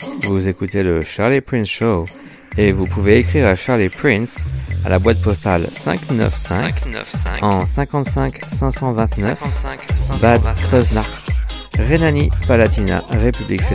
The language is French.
Vous écoutez le Charlie Prince Show et vous pouvez écrire à Charlie Prince à la boîte postale 595 en 55 529 Bad Kreuznach, Rhénanie-Palatinat, République fédérale.